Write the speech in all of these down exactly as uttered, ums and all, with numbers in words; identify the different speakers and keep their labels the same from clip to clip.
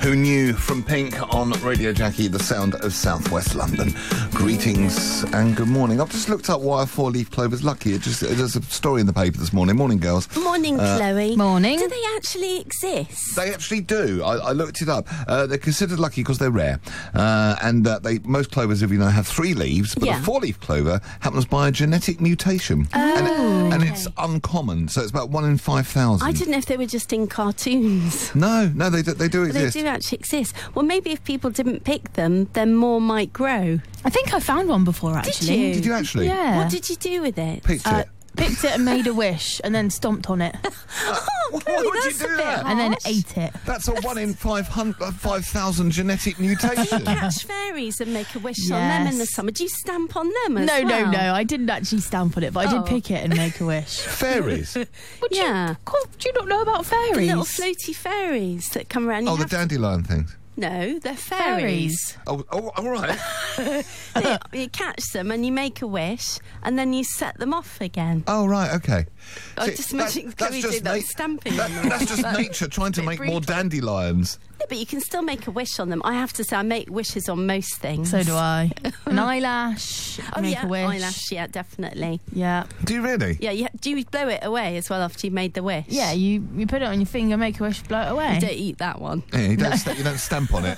Speaker 1: Who Knew from Pink on Radio Jackie, the sound of southwest London. Greetings and good morning. I've just looked up why a four-leaf clover's lucky. It just, there's a story in the paper this morning. Morning, girls.
Speaker 2: Morning,
Speaker 1: uh,
Speaker 2: Chloe.
Speaker 3: Morning.
Speaker 2: Do they actually exist?
Speaker 1: They actually do. I, I looked it up. Uh, they're considered lucky because they're rare. Uh, and uh, they most clovers, if you know, have three leaves, but
Speaker 2: Yeah.
Speaker 1: a four-leaf clover happens by a genetic mutation.
Speaker 2: Oh,
Speaker 1: and, it, and
Speaker 2: okay.
Speaker 1: it's uncommon, so it's about one in five thousand.
Speaker 2: I didn't know if they were just in cartoons.
Speaker 1: No, no, they do, they do
Speaker 2: But they
Speaker 1: exist.
Speaker 2: do actually exist. Well, maybe if people didn't pick them, then more might grow.
Speaker 3: I think I found one before, actually.
Speaker 2: you?
Speaker 1: Did you actually?
Speaker 3: Yeah.
Speaker 2: What did you do with it?
Speaker 1: Picked
Speaker 3: Uh,
Speaker 1: it.
Speaker 3: picked it and made a wish and then stomped on it
Speaker 2: Oh,
Speaker 1: Why
Speaker 2: Chloe,
Speaker 1: would you
Speaker 2: that's
Speaker 1: do
Speaker 2: a bit
Speaker 1: that?
Speaker 3: and then
Speaker 2: harsh.
Speaker 3: ate it.
Speaker 1: That's a one in five hundred, five thousand genetic mutation.
Speaker 2: Catch fairies and make a wish on them in the
Speaker 3: Yes.
Speaker 2: summer. Do you stamp on them as
Speaker 3: No,
Speaker 2: well?
Speaker 3: no, no. I didn't actually stamp on it, but I
Speaker 2: Oh.
Speaker 3: did pick it and make a wish.
Speaker 1: Fairies.
Speaker 3: Would
Speaker 2: Yeah.
Speaker 3: You, God, do you not know about
Speaker 2: The
Speaker 3: fairies?
Speaker 2: little floaty fairies that come around.
Speaker 1: Oh,
Speaker 2: You
Speaker 1: the
Speaker 2: have to-
Speaker 1: dandelion things.
Speaker 2: No, they're fairies.
Speaker 3: Fairies.
Speaker 1: Oh, oh, all right.
Speaker 2: you, you catch them and you make a wish and then you set them off again.
Speaker 1: Oh, right, okay.
Speaker 2: I
Speaker 1: See,
Speaker 2: just
Speaker 1: that-
Speaker 2: imagine
Speaker 1: that's
Speaker 2: Chloe
Speaker 1: just
Speaker 2: do that
Speaker 1: na-
Speaker 2: stamping
Speaker 1: that-
Speaker 2: on them.
Speaker 1: That's just nature trying to
Speaker 2: Bit
Speaker 1: make more
Speaker 2: brutal.
Speaker 1: dandelions.
Speaker 2: No, but you can still make a wish on them. I have to say, I make wishes on most things.
Speaker 3: So do I. An eyelash.
Speaker 2: Oh,
Speaker 3: make
Speaker 2: yeah,
Speaker 3: a wish.
Speaker 2: eyelash, yeah, definitely.
Speaker 3: Yeah.
Speaker 1: Do you really?
Speaker 2: Yeah, you, do you blow it away as well after you made the wish?
Speaker 3: Yeah, you, you put it on your finger, make a wish, blow it away.
Speaker 2: You don't eat that one.
Speaker 1: Yeah, you don't, sta- you don't stamp on it.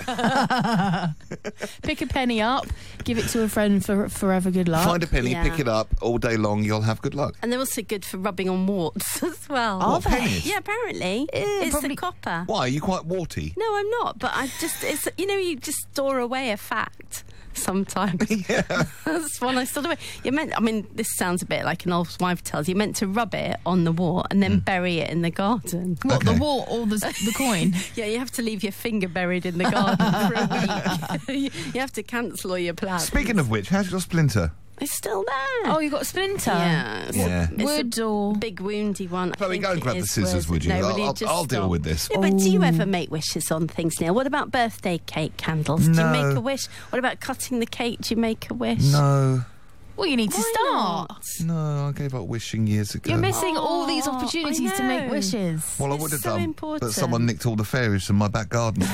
Speaker 3: Pick a penny up, give it to a friend for forever good luck.
Speaker 1: Find a penny,
Speaker 2: Yeah.
Speaker 1: pick it up, all day long, you'll have good luck.
Speaker 2: And they're also good for rubbing on warts as well.
Speaker 3: Are
Speaker 1: What,
Speaker 3: they?
Speaker 1: pennies?
Speaker 2: Yeah, apparently. it's
Speaker 3: probably-
Speaker 2: the copper.
Speaker 1: Why? Are you quite warty?
Speaker 2: No, I'm not, but I just, it's, you know, you just store away a fact sometimes.
Speaker 1: Yeah.
Speaker 2: That's one I stored away. You meant, I mean, this sounds a bit like an old wife tells. You meant to rub it on the wart and then bury it in the garden.
Speaker 3: What,
Speaker 1: Okay.
Speaker 3: the wart or the, the coin?
Speaker 2: Yeah, you have to leave your finger buried in the garden for a week. You have to cancel all your plans.
Speaker 1: Speaking of which, how's your splinter?
Speaker 2: It's still there.
Speaker 3: Oh, you got a splinter?
Speaker 2: yeah. It's,
Speaker 1: Yeah.
Speaker 2: it's
Speaker 3: Wood
Speaker 2: a
Speaker 3: or...
Speaker 2: big woundy one. I
Speaker 1: Chloe,
Speaker 2: think
Speaker 1: go and
Speaker 2: it
Speaker 1: grab the
Speaker 2: is
Speaker 1: scissors, would you?
Speaker 2: No, will
Speaker 1: I'll,
Speaker 2: you
Speaker 1: I'll,
Speaker 2: just
Speaker 1: I'll deal
Speaker 2: stop?
Speaker 1: with this.
Speaker 2: Yeah, but do you
Speaker 3: Oh.
Speaker 2: ever make wishes on things, Neil? What about birthday cake candles? Do you
Speaker 1: No.
Speaker 2: make a wish? What about cutting the cake? Do you make a wish?
Speaker 1: No,
Speaker 3: Well, you need to
Speaker 2: Why
Speaker 3: start.
Speaker 2: not?
Speaker 1: no, I gave up wishing years ago.
Speaker 3: You're missing all these
Speaker 2: Oh,
Speaker 3: opportunities
Speaker 2: I
Speaker 3: to make
Speaker 2: know.
Speaker 3: wishes.
Speaker 1: Well, I
Speaker 2: It's
Speaker 1: would have
Speaker 2: so
Speaker 1: done,
Speaker 2: important.
Speaker 1: but someone nicked all the fairies from my back garden.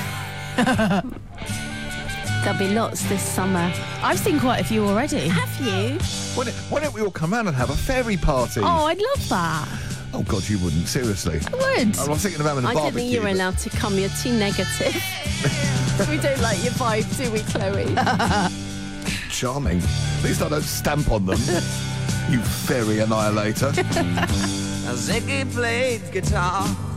Speaker 2: There'll be lots this summer.
Speaker 3: I've seen quite a few already.
Speaker 2: Have you?
Speaker 1: Why don't, why don't we all come round and have a fairy party?
Speaker 3: Oh, I'd love that.
Speaker 1: Oh, God, you wouldn't. Seriously.
Speaker 3: I would.
Speaker 1: I was thinking about having a
Speaker 2: I don't
Speaker 1: barbecue.
Speaker 2: think you're
Speaker 1: but-
Speaker 2: allowed to come. You're too negative. We don't like your vibe, do we, Chloe?
Speaker 1: Charming. At least I don't stamp on them. You fairy annihilator.
Speaker 4: Ziggy played guitar